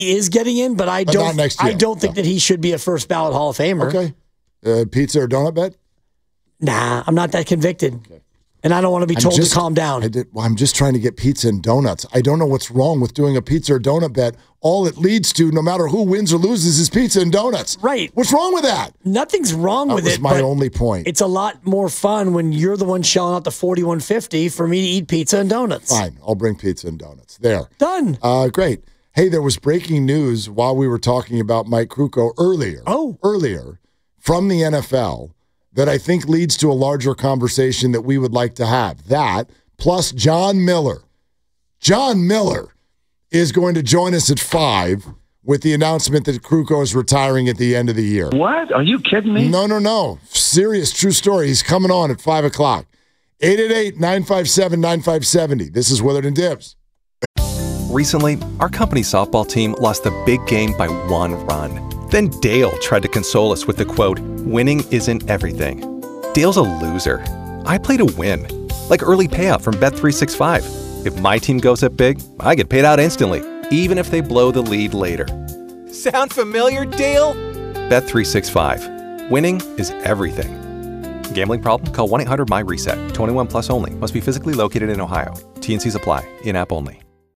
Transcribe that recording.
He is getting in, but I But not next year. I don't think that he should be a first ballot Hall of Famer. Okay. Pizza or donut bet? Nah, I'm not that convicted. Okay. And I don't want to be told to calm down. I'm just trying to get pizza and donuts. I don't know what's wrong with doing a pizza or donut bet. All it leads to, no matter who wins or loses, is pizza and donuts. Right. What's wrong with that? Nothing's wrong with it. That was my only point. It's a lot more fun when you're the one shelling out the $41.50 for me to eat pizza and donuts. Fine. I'll bring pizza and donuts. There. Done. Great. Hey, there was breaking news while we were talking about Mike Krukow earlier. Earlier, from the NFL, that I think leads to a larger conversation that we would like to have. That, plus John Miller. John Miller is going to join us at 5 with the announcement that Krukow is retiring at the end of the year. What? Are you kidding me? No. Serious, true story. He's coming on at 5 o'clock. 888-957-9570. This is Willard and Dibs. Recently, our company softball team lost the big game by 1 run. Then Dale tried to console us with the quote, "Winning isn't everything." Dale's a loser. I play to win, like early payout from Bet365. If my team goes up big, I get paid out instantly, even if they blow the lead later. Sound familiar, Dale? Bet365. Winning is everything. Gambling problem? Call 1-800-MY-RESET. 21 plus only. Must be physically located in Ohio. T&Cs apply. In-app only.